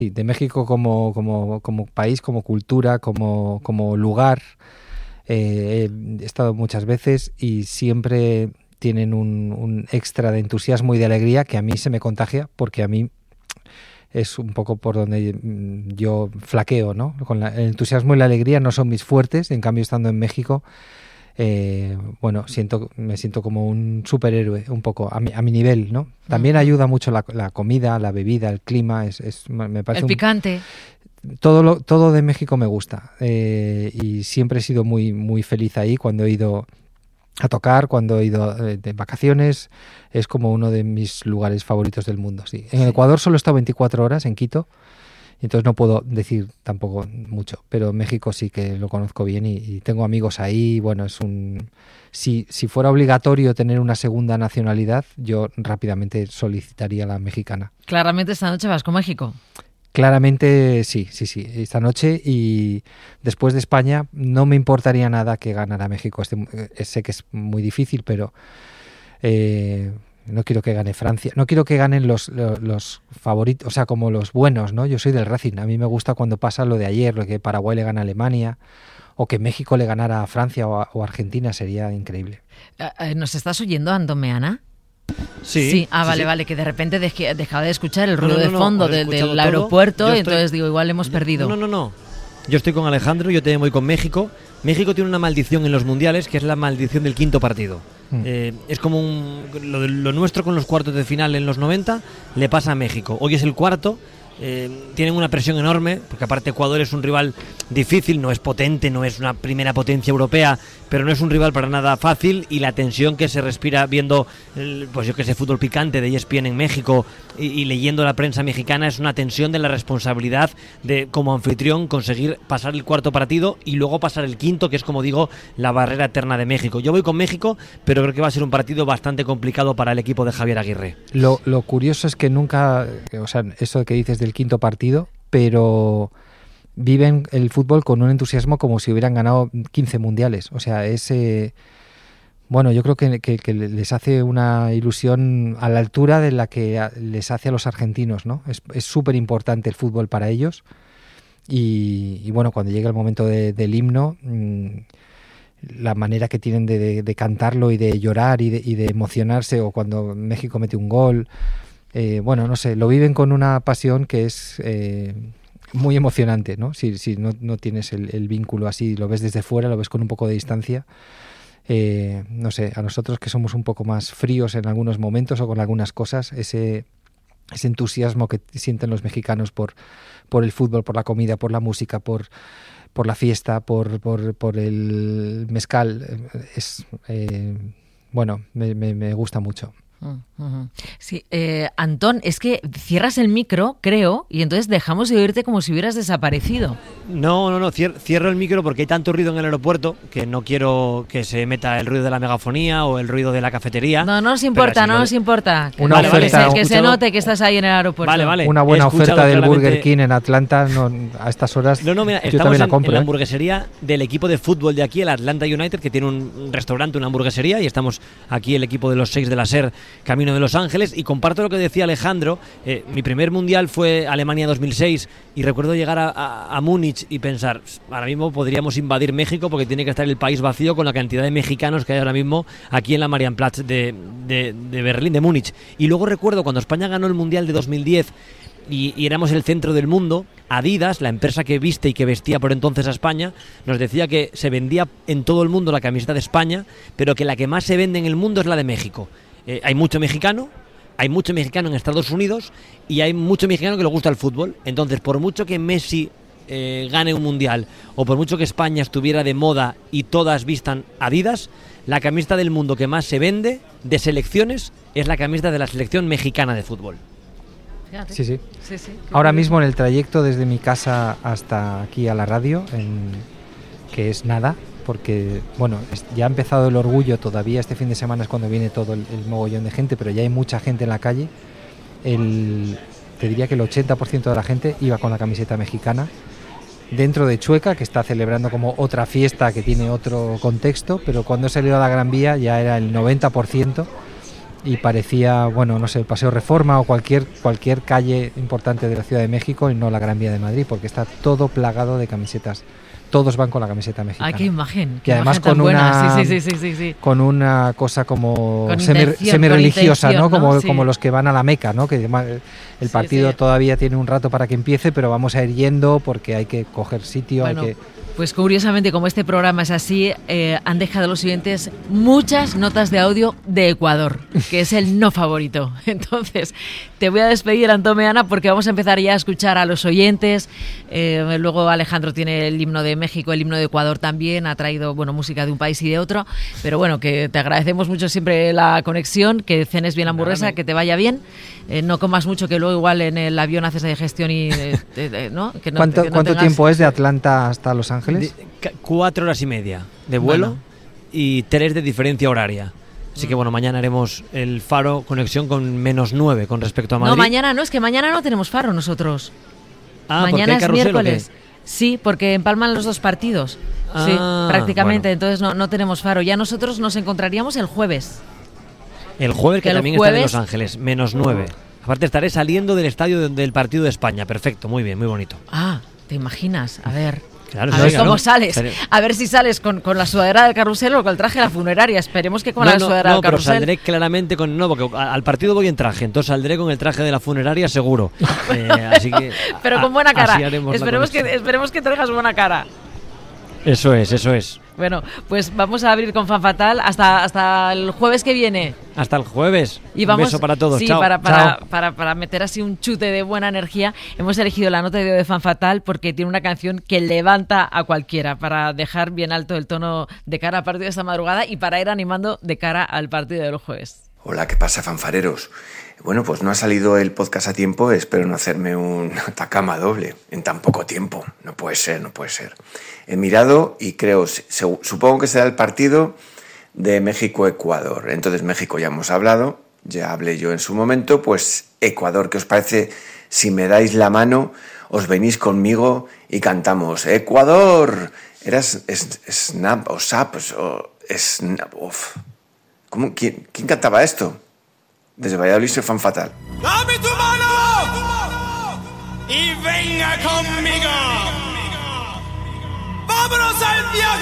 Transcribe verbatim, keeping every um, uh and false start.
de México como, como, como país, como cultura, como, como lugar. Eh, he estado muchas veces y siempre tienen un, un extra de entusiasmo y de alegría que a mí se me contagia, porque a mí es un poco por donde yo flaqueo, ¿no? Con la, el entusiasmo y la alegría no son mis fuertes, en cambio estando en México, eh, bueno, siento, me siento como un superhéroe, un poco, a mi, a mi nivel, ¿no? También ayuda mucho la, la comida, la bebida, el clima, es, es me parece el picante. Un, todo, lo, todo de México me gusta, eh, y siempre he sido muy, muy feliz ahí cuando he ido a tocar, cuando he ido eh, de vacaciones. Es como uno de mis lugares favoritos del mundo, sí. En Sí. Ecuador solo he estado veinticuatro horas, en Quito, entonces no puedo decir tampoco mucho, pero México sí que lo conozco bien y, y tengo amigos ahí. Bueno, es un... Si, si fuera obligatorio tener una segunda nacionalidad, yo rápidamente solicitaría la mexicana. Claramente esta noche vas con México. Claramente sí, sí, sí, esta noche, y después de España no me importaría nada que ganara México. Este, eh, sé que es muy difícil, pero eh, no quiero que gane Francia, no quiero que ganen los, los, los favoritos, o sea, como los buenos, ¿no? Yo soy del Racing, a mí me gusta cuando pasa lo de ayer, lo que Paraguay le gana a Alemania, o que México le ganara a Francia o a, o a Argentina, sería increíble. ¿Nos estás oyendo, Antón Meana? Sí, sí, ah, sí, vale, sí. vale, que de repente dej- dejaba de escuchar el ruido No, no, de no, fondo no, del, he escuchado del todo. aeropuerto, Yo y estoy- entonces digo, igual hemos perdido. No, no, no. Yo estoy con Alejandro, yo también voy con México. México tiene una maldición en los mundiales, que es la maldición del quinto partido. Mm. Eh, es como un, lo, de- lo nuestro con los cuartos de final en los noventa, le pasa a México. Hoy es el cuarto. Eh, tienen una presión enorme, porque aparte Ecuador es un rival difícil, no es potente, no es una primera potencia europea, pero no es un rival para nada fácil, y la tensión que se respira viendo, el, pues yo que sé, fútbol picante de E S P N en México y, y leyendo la prensa mexicana, es una tensión de la responsabilidad de, como anfitrión, conseguir pasar el cuarto partido y luego pasar el quinto, que es, como digo, la barrera eterna de México. Yo voy con México, pero creo que va a ser un partido bastante complicado para el equipo de Javier Aguirre. Lo, lo curioso es que nunca, o sea, eso que dices del quinto partido, pero viven el fútbol con un entusiasmo como si hubieran ganado quince mundiales. O sea, es... Eh, bueno, yo creo que, que, que les hace una ilusión a la altura de la que a, les hace a los argentinos, ¿no? Es súper importante el fútbol para ellos. Y, y bueno, cuando llega el momento de, del himno, mmm, la manera que tienen de, de, de cantarlo y de llorar y de, y de emocionarse, o cuando México mete un gol... Eh, bueno, no sé, lo viven con una pasión que es eh, muy emocionante, ¿no? Si, si no, no tienes el, el vínculo así, lo ves desde fuera, lo ves con un poco de distancia. Eh, no sé, a nosotros que somos un poco más fríos en algunos momentos o con algunas cosas, ese, ese entusiasmo que sienten los mexicanos por, por el fútbol, por la comida, por la música, por, por la fiesta, por, por, por el mezcal, es eh, bueno, me, me, me gusta mucho. Uh-huh. Sí, eh, Antón, es que cierras el micro, creo, y entonces dejamos de oírte como si hubieras desaparecido. No, no, no, cier- cierro el micro porque hay tanto ruido en el aeropuerto que no quiero que se meta el ruido de la megafonía o el ruido de la cafetería. No, no nos importa, no lo- nos importa. Una Vale, vale, oferta, que, que se escuchado- note que estás ahí en el aeropuerto. Vale, vale. Una buena He escuchado oferta del claramente- Burger King en Atlanta, no, a estas horas No, no, mira, yo estamos también la en, compro. en la ¿eh? hamburguesería del equipo de fútbol de aquí, el Atlanta United, que tiene un, un restaurante, una hamburguesería, y estamos aquí el equipo de los seis de la SER, camino de Los Ángeles, y comparto lo que decía Alejandro. Eh, mi primer mundial fue Alemania dos mil seis, y recuerdo llegar a, a, a Múnich y pensar, ahora mismo podríamos invadir México porque tiene que estar el país vacío con la cantidad de mexicanos que hay ahora mismo aquí en la Marienplatz de, de, de Berlín, de Múnich. Y luego recuerdo cuando España ganó el mundial de dos mil diez y, y éramos el centro del mundo, Adidas, la empresa que viste y que vestía por entonces a España, nos decía que se vendía en todo el mundo la camiseta de España, pero que la que más se vende en el mundo es la de México. Eh, hay mucho mexicano, hay mucho mexicano en Estados Unidos y hay mucho mexicano que le gusta el fútbol. Entonces, por mucho que Messi eh, gane un mundial, o por mucho que España estuviera de moda y todas vistan Adidas, la camiseta del mundo que más se vende de selecciones es la camiseta de la selección mexicana de fútbol. Fíjate. Sí, sí. Sí, sí, qué Ahora curioso. mismo en el trayecto desde mi casa hasta aquí a la radio, en, que es nada, porque bueno, es- ya ha empezado el orgullo, todavía este fin de semana es cuando viene todo el, el mogollón de gente, pero ya hay mucha gente en la calle. El, te diría que el ochenta por ciento de la gente iba con la camiseta mexicana. Dentro de Chueca, que está celebrando como otra fiesta que tiene otro contexto, pero cuando he salido a la Gran Vía ya era el noventa por ciento. y parecía, bueno, no sé, el Paseo Reforma o cualquier cualquier calle importante de la Ciudad de México y no la Gran Vía de Madrid, porque está todo plagado de camisetas. Todos van con la camiseta mexicana. Ay, qué imagen. Que además con una, sí, sí, sí, sí, sí. con una cosa como con semi, intención, semi-religiosa, con intención, ¿no? Como, ¿no? Sí. como los que van a la Meca, ¿no? Que el partido sí, sí. todavía tiene un rato para que empiece, pero vamos a ir yendo porque hay que coger sitio, bueno, hay que... Pues curiosamente, como este programa es así, eh, han dejado los oyentes muchas notas de audio de Ecuador, que es el no favorito. Entonces, te voy a despedir, Antón Meana, porque vamos a empezar ya a escuchar a los oyentes. Eh, luego Alejandro tiene el himno de México, el himno de Ecuador también, ha traído bueno música de un país y de otro. Pero bueno, que te agradecemos mucho siempre la conexión, que cenes bien la hamburguesa, Nada, que te vaya bien. Eh, no comas mucho, que luego igual en el avión haces digestión y... Eh, eh, ¿no? Que no, ¿Cuánto, que no ¿cuánto tengas... tiempo es de Atlanta hasta Los Ángeles? De, cuatro horas y media de vuelo, bueno. Y tres de diferencia horaria. Así que bueno, mañana haremos el Faro conexión con menos nueve con respecto a Madrid. No, mañana no, es que mañana no tenemos Faro nosotros. Ah, mañana es miércoles. Sí, porque empalman los dos partidos. Ah, sí, prácticamente. Bueno. Entonces no, no tenemos Faro. Ya nosotros nos encontraríamos el jueves. El jueves que, que también jueves... está en Los Ángeles, menos nueve. Aparte estaré saliendo del estadio del partido de España. Perfecto, muy bien, muy bonito. Ah, ¿te imaginas? A ver... Claro, a sí, ver claro. cómo sales. Pero... A ver si sales con, con la sudadera del carrusel o con el traje de la funeraria. Esperemos que con no, la no, sudadera no, del carrusel. No, pero saldré claramente con... No, porque al partido voy en traje, entonces saldré con el traje de la funeraria seguro. eh, así que, pero con buena cara. Esperemos que, conexión. esperemos que traigas buena cara. Eso es, eso es. Bueno, pues vamos a abrir con Fan Fatal hasta, hasta el jueves que viene. Hasta el jueves. Y vamos, un beso para todos. Sí, Chao. Para, para, Chao. Para, para, para meter así un chute de buena energía, hemos elegido la nota de, de Fan Fatal porque tiene una canción que levanta a cualquiera para dejar bien alto el tono de cara al partido de esta madrugada y para ir animando de cara al partido del jueves. Hola, ¿qué pasa, fanfareros? Bueno, pues no ha salido el podcast a tiempo, espero no hacerme un atacama doble en tan poco tiempo. No puede ser, no puede ser. He mirado y creo, supongo que será el partido de México-Ecuador. Entonces, México ya hemos hablado, ya hablé yo en su momento, pues Ecuador, ¿qué os parece? Si me dais la mano, os venís conmigo y cantamos ¡Ecuador! Era Snap o Sap o Snap, uf. ¿Cómo? ¿Quién, ¿Quién cantaba esto? Desde Valladolid soy Fan Fatal. ¡Dame tu mano! Y venga conmigo. ¡Vámonos al viaje!